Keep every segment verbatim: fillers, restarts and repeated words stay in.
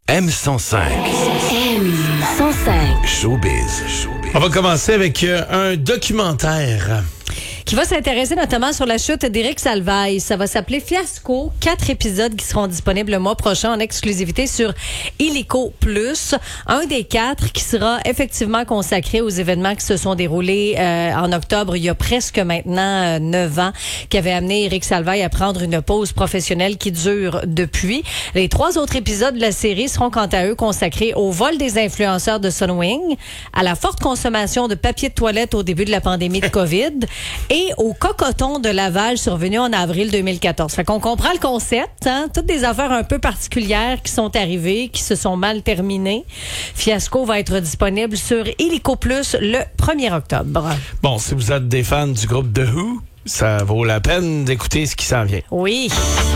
M cent cinq. M cent cinq. Showbiz. Showbiz. On va commencer avec euh, un documentaire qui va s'intéresser notamment sur la chute d'Éric Salvaille. Ça va s'appeler Fiasco. Quatre épisodes qui seront disponibles le mois prochain en exclusivité sur Illico Plus. Un des quatre qui sera effectivement consacré aux événements qui se sont déroulés euh, en octobre, il y a presque maintenant euh, neuf ans, qui avait amené Éric Salvaille à prendre une pause professionnelle qui dure depuis. Les trois autres épisodes de la série seront quant à eux consacrés au vol des influenceurs de Sunwing, à la forte consommation de papier de toilette au début de la pandémie de COVID et et au cocoton de Laval survenu en avril deux mille quatorze. Fait qu'on comprend le concept, hein? Toutes des affaires un peu particulières qui sont arrivées, qui se sont mal terminées. Fiasco va être disponible sur Illico Plus le premier octobre. Bon, si vous êtes des fans du groupe The Who, ça vaut la peine d'écouter ce qui s'en vient. Oui.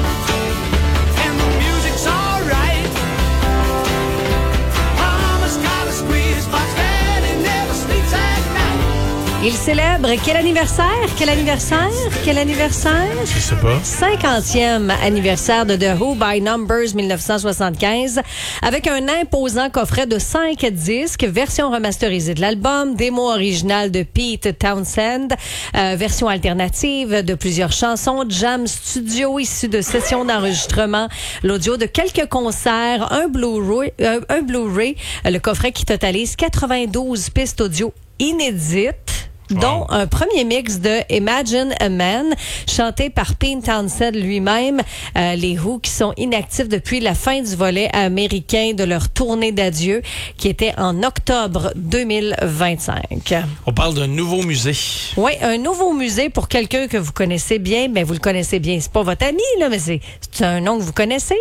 Il célèbre quel anniversaire? Quel anniversaire? Quel anniversaire? Je sais pas. cinquantième anniversaire de The Who by Numbers dix-neuf cent soixante-quinze avec un imposant coffret de cinq disques, version remasterisée de l'album, démo originale de Pete Townsend, euh, version alternative de plusieurs chansons, jam studio issu de sessions d'enregistrement, l'audio de quelques concerts, un Blu-ray, euh, un Blu-ray, le coffret qui totalise quatre-vingt-douze pistes audio inédites, dont wow. un premier mix de Imagine a Man, chanté par Pete Townsend lui-même. Euh, les Who qui sont inactifs depuis la fin du volet américain de leur tournée d'adieu, qui était en octobre deux mille vingt-cinq. On parle d'un nouveau musée. Oui, un nouveau musée pour quelqu'un que vous connaissez bien. Mais vous le connaissez bien. C'est pas votre ami, là, mais c'est, c'est un nom que vous connaissez.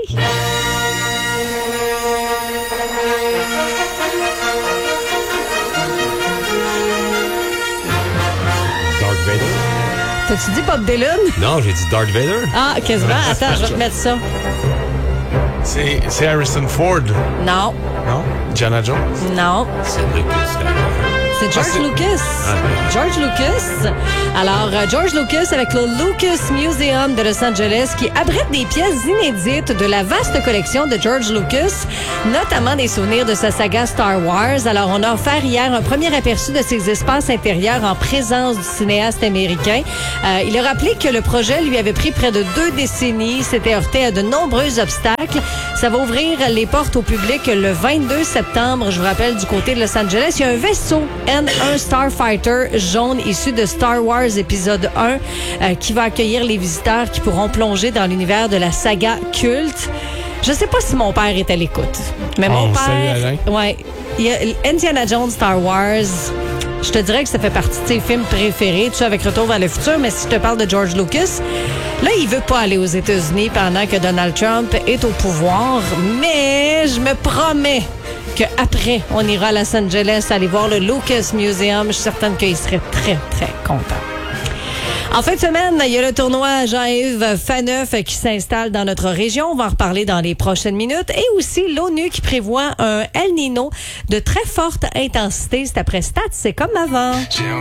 T'as-tu dit Bob Dylan? Non, j'ai dit Darth Vader. Ah, quasiment. Attends, je vais te mettre ça. C'est, c'est Harrison Ford. Non. Non? Indiana Jones? Non. C'est Lucas. C'est George ah, c'est... Lucas. Ah, oui. George Lucas. Alors, euh, George Lucas avec le Lucas Museum de Los Angeles qui abrite des pièces inédites de la vaste collection de George Lucas, notamment des souvenirs de sa saga Star Wars. Alors, on a offert hier un premier aperçu de ces espaces intérieurs en présence du cinéaste américain. Euh, il a rappelé que le projet lui avait pris près de deux décennies, s'était heurté à de nombreux obstacles. Ça va ouvrir les portes au public le vingt-deux septembre, je vous rappelle, du côté de Los Angeles. Il y a un vaisseau N un Starfighter jaune issu de Star Wars épisode un euh, qui va accueillir les visiteurs qui pourront plonger dans l'univers de la saga culte. Je sais pas si mon père est à l'écoute, mais oh, mon salut père... Alain. Ouais, il y a Indiana Jones Star Wars... Je te dirais que ça fait partie de tes films préférés, tu sais, avec Retour vers le futur, mais si je te parle de George Lucas, là, il veut pas aller aux États-Unis pendant que Donald Trump est au pouvoir, mais je me promets qu'après, on ira à Los Angeles aller voir le Lucas Museum. Je suis certaine qu'il serait très, très content. En fin de semaine, il y a le tournoi Jean-Yves Faneuf qui s'installe dans notre région. On va en reparler dans les prochaines minutes. Et aussi l'ONU qui prévoit un El Niño de très forte intensité. C'est après Stats, c'est comme avant.